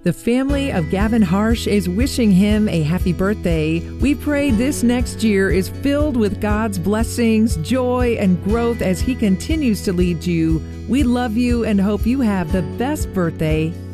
The family of Gavin Harsh is wishing him a happy birthday. We pray this next year is filled with God's blessings, joy, and growth as he continues to lead you. We love you and hope you have the best birthday